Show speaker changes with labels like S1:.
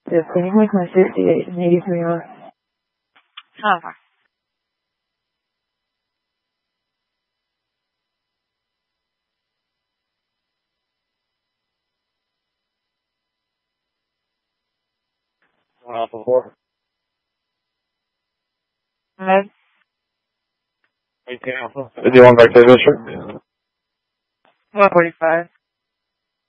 S1: Yes, can you make my 68 and 83 on?
S2: Okay.
S3: Alpha 4.
S2: Med?
S3: 18 Alpha. Do you want back to the district?
S2: 145.